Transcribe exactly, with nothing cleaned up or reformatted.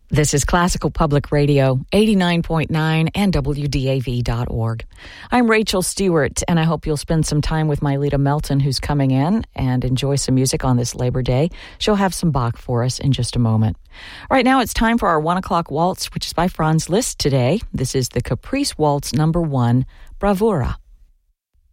This is Classical Public Radio, eighty-nine point nine and W D A V dot org. I'm Rachel Stewart, and I hope you'll spend some time with Myleta Melton, who's coming in, and enjoy some music on this Labor Day. She'll have some Bach for us in just a moment. Right now, it's time for our one o'clock waltz, which is by Franz Liszt today. This is the Caprice Waltz number one, Bravura.